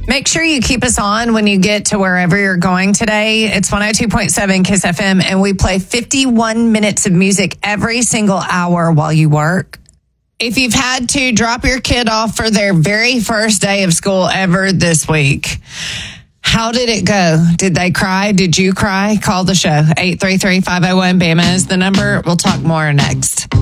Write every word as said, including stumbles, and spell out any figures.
Make sure you keep us on when you get to wherever you're going today. It's one oh two point seven Kiss F M, and we play fifty-one minutes of music every single hour while you work. If you've had to drop your kid off for their very first day of school ever this week, how did it go? Did they cry? Did you cry? Call the show. eight three three, five oh one, B A M A is the number. We'll talk more next.